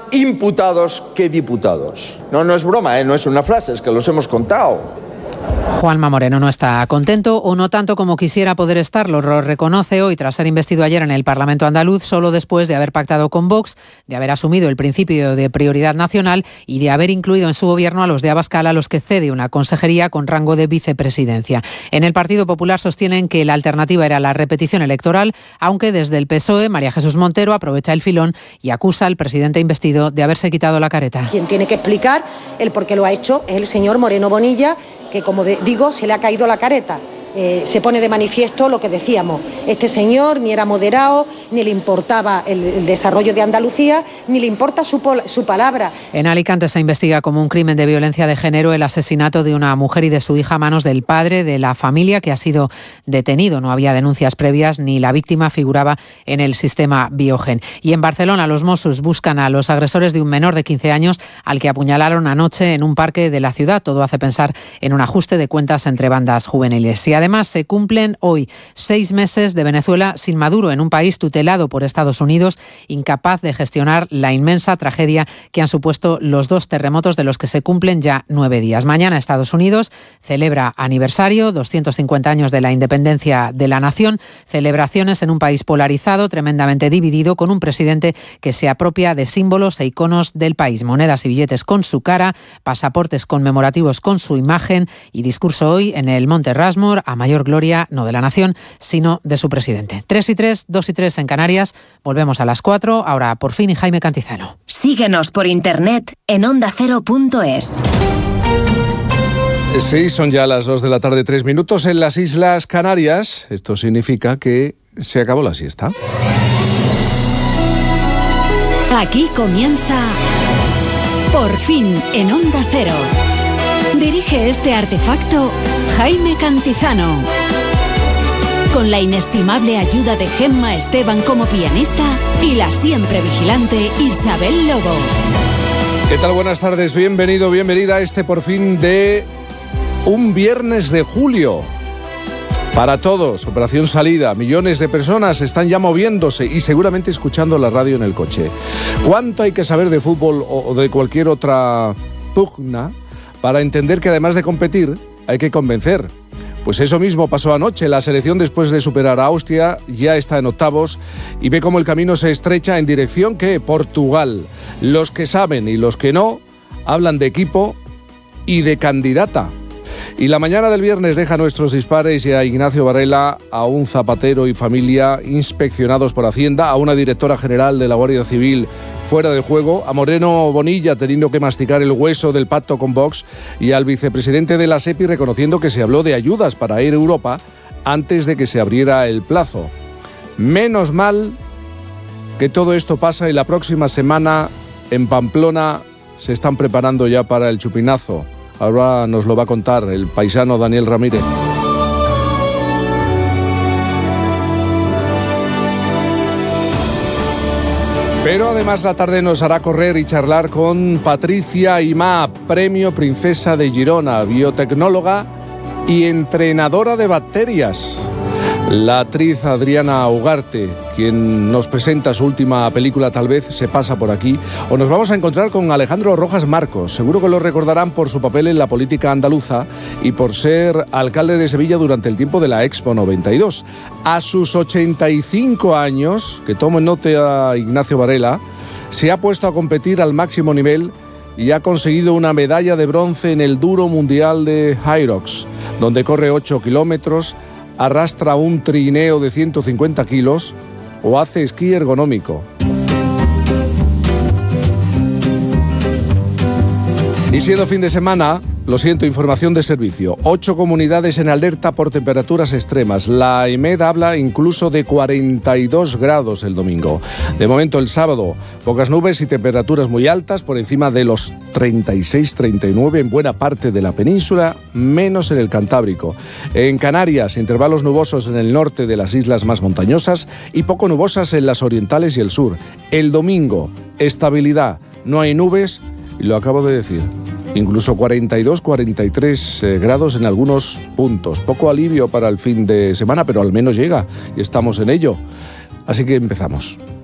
imputados que diputados. No es broma, no es una frase, es que los hemos contado. Juanma Moreno no está contento, o no tanto como quisiera poder estarlo. Lo reconoce hoy tras ser investido ayer en el Parlamento andaluz, solo después de haber pactado con Vox, de haber asumido el principio de prioridad nacional y de haber incluido en su gobierno a los de Abascal, a los que cede una consejería con rango de vicepresidencia. En el Partido Popular sostienen que la alternativa era la repetición electoral, aunque desde el PSOE, María Jesús Montero aprovecha el filón y acusa al presidente investido de haberse quitado la careta. Quien tiene que explicar el por qué lo ha hecho es el señor Moreno Bonilla, que, como digo, se le ha caído la careta. Se pone de manifiesto lo que decíamos. Este señor ni era moderado, ni le importaba el desarrollo de Andalucía, ni le importa su palabra. En Alicante se investiga como un crimen de violencia de género el asesinato de una mujer y de su hija a manos del padre de la familia, que ha sido detenido. No había denuncias previas ni la víctima figuraba en el sistema Biogen. Y en Barcelona los Mossos buscan a los agresores de un menor de 15 años al que apuñalaron anoche en un parque de la ciudad. Todo hace pensar en un ajuste de cuentas entre bandas juveniles. Y además se cumplen hoy 6 meses de Venezuela sin Maduro, en un país tutelado por Estados Unidos, incapaz de gestionar la inmensa tragedia que han supuesto los 2 terremotos de los que se cumplen ya 9 días. Mañana Estados Unidos celebra aniversario, 250 años de la independencia de la nación, celebraciones en un país polarizado, tremendamente dividido, con un presidente que se apropia de símbolos e iconos del país, monedas y billetes con su cara, pasaportes conmemorativos con su imagen y discurso hoy en el Monte Rushmore, a mayor gloria no de la nación, sino de su presidente. 3 y 3, 2 y 3 en Canarias. Volvemos a las 4. Ahora por fin y Jaime Cantizano. Síguenos por internet en ondacero.es. Sí, son ya las 2 de la tarde, 3 minutos en las Islas Canarias. Esto significa que se acabó la siesta. Aquí comienza Por fin en Onda Cero. Dirige este artefacto Jaime Cantizano. Con la inestimable ayuda de Gemma Esteban como pianista y la siempre vigilante Isabel Lobo. ¿Qué tal? Buenas tardes, bienvenido, bienvenida a este Por fin de un viernes de julio. Para todos, operación salida, millones de personas están ya moviéndose y seguramente escuchando la radio en el coche. ¿Cuánto hay que saber de fútbol o de cualquier otra pugna para entender que además de competir hay que convencer? Pues eso mismo pasó anoche. La selección, después de superar a Austria, ya está en octavos y ve cómo el camino se estrecha en dirección que Portugal. Los que saben y los que no hablan de equipo y de candidata. Y la mañana del viernes deja a nuestros dispares y a Ignacio Varela, a un zapatero y familia inspeccionados por Hacienda, a una directora general de la Guardia Civil fuera de juego, a Moreno Bonilla teniendo que masticar el hueso del pacto con Vox y al vicepresidente de la SEPI reconociendo que se habló de ayudas para ir a Europa antes de que se abriera el plazo. Menos mal que todo esto pasa y la próxima semana en Pamplona se están preparando ya para el chupinazo. Ahora nos lo va a contar el paisano Daniel Ramírez. Pero además la tarde nos hará correr y charlar con Patricia Imá, premio Princesa de Girona, biotecnóloga y entrenadora de bacterias. La actriz Adriana Ugarte, quien nos presenta su última película, tal vez se pasa por aquí. O nos vamos a encontrar con Alejandro Rojas Marcos. Seguro que lo recordarán por su papel en la política andaluza y por ser alcalde de Sevilla durante el tiempo de la Expo 92. A sus 85 años, que tomen nota a Ignacio Varela, se ha puesto a competir al máximo nivel y ha conseguido una medalla de bronce en el Duro Mundial de Hyrox, donde corre 8 kilómetros, arrastra un trineo de 150 kilos o hace esquí ergonómico. Y siendo fin de semana, lo siento, información de servicio. 8 comunidades en alerta por temperaturas extremas. La EMED habla incluso de 42 grados el domingo. De momento el sábado, pocas nubes y temperaturas muy altas, por encima de los 36-39 en buena parte de la península, menos en el Cantábrico. En Canarias, intervalos nubosos en el norte de las islas más montañosas y poco nubosas en las orientales y el sur. El domingo, estabilidad, no hay nubes, y lo acabo de decir. Incluso 42-43 grados en algunos puntos. Poco alivio para el fin de semana, pero al menos llega y estamos en ello. Así que empezamos.